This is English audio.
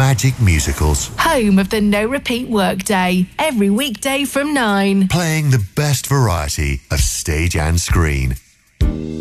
Magic Musicals. Home of the No Repeat Workday. Every weekday from 9. Playing the best variety of stage and screen.